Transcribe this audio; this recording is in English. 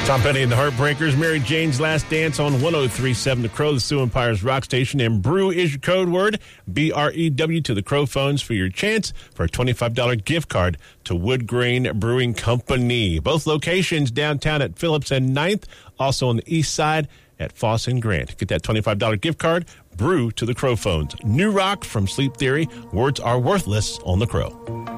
Tom Petty and the Heartbreakers, Mary Jane's Last Dance on 103.7 The Crow, the Sioux Empire's rock station. And brew is your code word, BREW, to the Crow phones for your chance for a $25 gift card to Wood Grain Brewing Company. Both locations downtown at Phillips and 9th, also on the east side at Foss and Grant. Get that $25 gift card, brew to the Crow phones. New rock from Sleep Theory, words are worthless on the Crow.